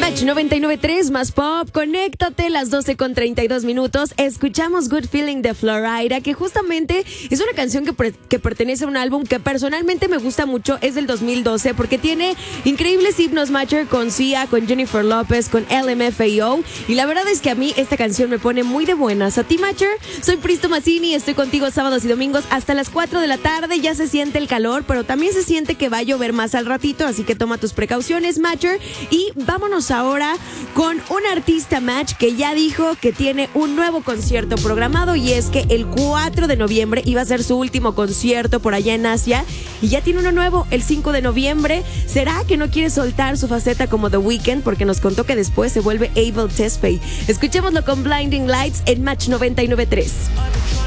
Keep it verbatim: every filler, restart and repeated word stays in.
Match noventa y nueve punto tres más pop, conéctate, las doce con treinta y dos minutos. Escuchamos Good Feeling de Florida, que justamente es una canción que, pre- que pertenece a un álbum que personalmente me gusta mucho. Es del dos mil doce porque tiene increíbles himnos, Matcher, con Sia, con Jennifer Lopez, con L M F A O. Y la verdad es que a mí esta canción me pone muy de buenas. ¿A ti, Matcher? Soy Pristo Mazzini, estoy contigo sábados y domingos hasta las cuatro de la tarde. Ya se siente el calor, pero también se siente que va a llover más al ratito, así que toma tus precauciones, Matcher. Y vámonos ahora con un artista, Match, que ya dijo que tiene un nuevo concierto programado, y es que el cuatro de noviembre iba a ser su último concierto por allá en Asia, y ya tiene uno nuevo el cinco de noviembre. ¿Será que no quiere soltar su faceta como The Weeknd? Porque nos contó que después se vuelve Abel Tesfaye. Escuchémoslo con Blinding Lights en Match noventa y nueve punto tres.